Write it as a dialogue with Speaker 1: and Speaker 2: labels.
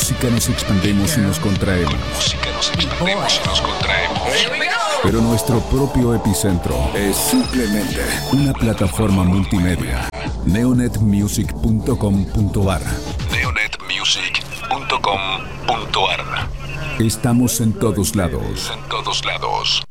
Speaker 1: música nos expandemos y nos contraemos. Pero nuestro propio epicentro es simplemente una plataforma multimedia. Neonetmusic.com.ar. Neonetmusic.com.ar. Estamos en todos lados.